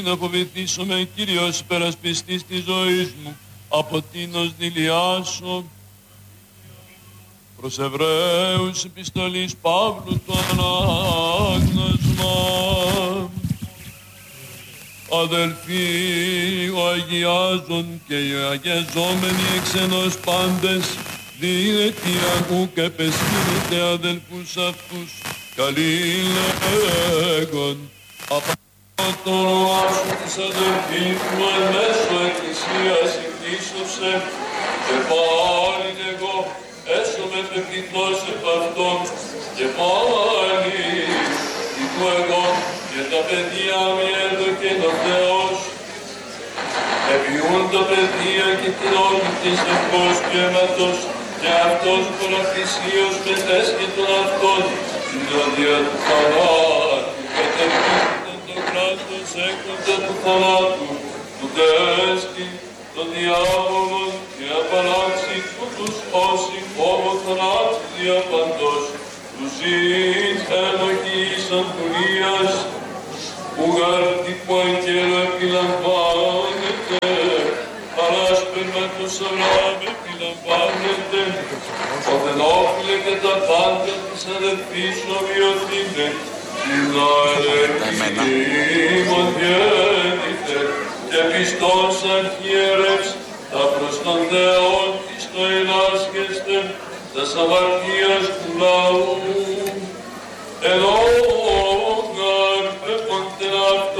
Να φοβηθήσουμε, Κύριος υπερασπιστής της ζωής μου, από τίνος δηλιάσω. Προς Εβραίους επιστολής Παύλου το ανάγνωσμα. Αδελφοί, ο αγιάζων και οι αγιαζόμενοι εξ ενός πάντες, διαιτία ουκ επεσχύνετε αδελφούς αυτούς, καλοί λέγον. Το όνομα σου της αδελφής μου εν μέσω εκκλησίας ηχθήσωσε και πάλι εγώ έσομαι πεποιθώς επ' αυτόν και πάλι ητού εγώ και τα παιδιά μη έδωκεν ο Θεός επιούν τα παιδιά και την όλη της ευχός και αίματος και αυτός πολλαπλησίως μετέσχε τον αυτόν δια του θανάτου κατευθύνει το κράτος έκοντα του θανάτου, του τέστη, των διάβολων και απαλλάξει τους όσοι φόβο θανάτου διαπαντός, του ζήτ ενοχής αμφωνίας, που γαρτικού αγγέλου επιλαμβάνεται, αλλά σπερματος Αβραάμ επιλαμβάνεται, οθενόφιλε και τα πάντα της αδελφής σου ομοιωθήνε, Ιμον γέννητε και πιστός αρχιερεύς, τα προς τον Θεόν της το ενάσχεστε, τα αμαρτίας του λαού, ενώ